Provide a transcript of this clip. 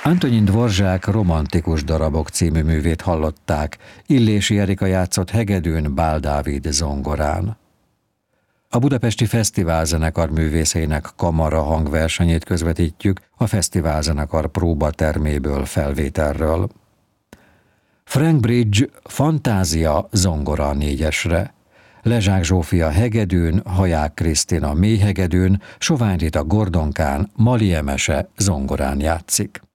Antonin Dvorzsák Romantikus darabok című művét hallották, Illési Erika játszott hegedűn, Bál Dávid zongorán. A Budapesti Fesztiválzenekar művészeinek kamara hangversenyét közvetítjük a fesztiválzenekar próbaterméből felvételről. Frank Bridge Fantázia zongora 4-esre, Lezsák Zsófia hegedűn, Haják Krisztina mélyhegedűn, Sovány Rita gordonkán, Mali Emese zongorán játszik.